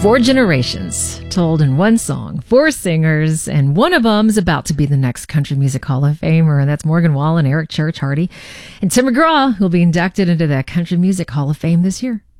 Four generations told in one song, four singers, and one of them's about to be the next Country Music Hall of Famer, and that's Morgan Wallen, Eric Church Hardy, and Tim McGraw, who'll be inducted into the Country Music Hall of Fame this year.